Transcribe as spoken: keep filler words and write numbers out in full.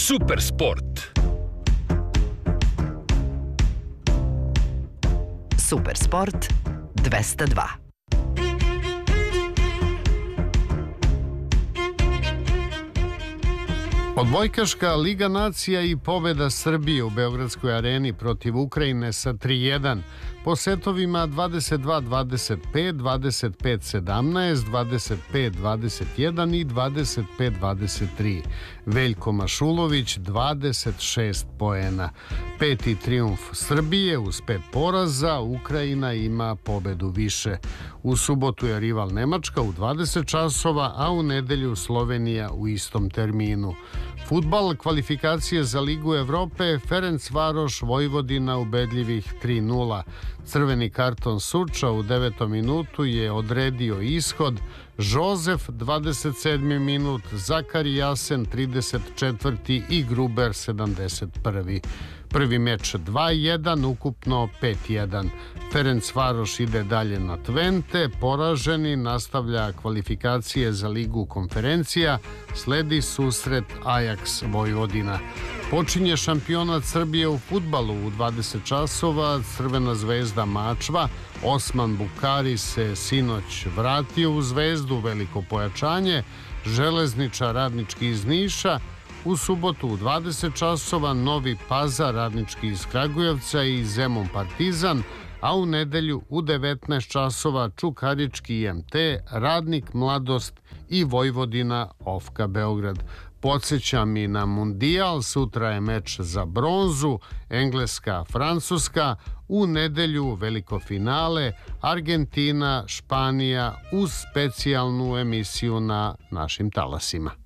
Supersport. Supersport dvesta dva. Odbojkaška Liga nacija i pobeda Srbije u Beogradskoj areni protiv Ukrajine sa tri jedan. Po setovima dvadeset dva dvadeset pet, dvadeset pet sedamnaest, dvadeset pet dvadeset jedan i dvadeset pet dvadeset tri. Veljko Mašulović dvadeset šest poena. Peti trijumf Srbije uz pet poraza, Ukrajina ima pobedu više. U subotu je rival Nemačka u dvadeset časova, a u nedelju Slovenija u istom terminu. Fudbal, kvalifikacije za Ligu Evrope, Ferencvaroš Vojvodina ubedljivih tri nula. Crveni karton Suča u devetom minutu je odredio ishod. Žozef dvadeset sedmi minut, Zakari Jasen trideset četvrti i Gruber sedamdeset prvi. Prvi meč dva jedan, ukupno pet jedan. Ferencvaroš ide dalje na Twente, poraženi, nastavlja kvalifikacije za Ligu konferencija, sledi susret Ajax Vojvodina. Počinje šampionat Srbije u fudbalu u dvadeset časova, Crvena zvezda Mačva, Osman Bukari se sinoć vratio u Zvezdu, veliko pojačanje, Železničar Radnički iz Niša, u subotu u dvadeset časova Novi Pazar Radnički iz Kragujevca i Zemun Partizan, a u nedelju u devetnaest časova Čukarički I M T, Radnik Mladost i Vojvodina Ofka Beograd. Podsjećam i na Mundijal, sutra je meč za bronzu, Engleska, Francuska, u nedelju veliko finale, Argentina, Španija uz specijalnu emisiju na našim talasima.